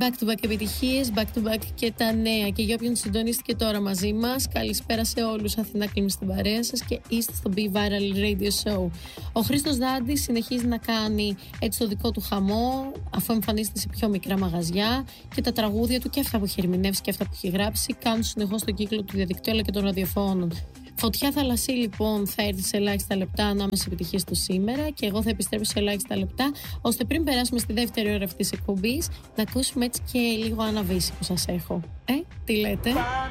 Back to back επιτυχίες, back to back και τα νέα. Και για όποιον συντονίστηκε τώρα μαζί μας, καλησπέρα σε όλους. Αθηνά Κλίμη στην παρέα σας και είστε στο Be Viral Radio Show. Ο Χρήστος Δάντης συνεχίζει να κάνει έτσι το δικό του χαμό, αφού εμφανίζεται σε πιο μικρά μαγαζιά και τα τραγούδια του και αυτά που έχει ερμηνεύσει και αυτά που έχει γράψει κάνουν συνεχώς τον κύκλο του διαδικτύου αλλά και των ραδιοφώνων. Φωτιά Θαλασσή λοιπόν θα έρθει σε ελάχιστα λεπτά ανάμεσα επιτυχίες του σήμερα και εγώ θα επιστρέψω σε ελάχιστα λεπτά, ώστε πριν περάσουμε στη δεύτερη ώρα αυτής της εκπομπής να ακούσουμε έτσι και λίγο Άννα Βύση που σας έχω. Τι λέτε?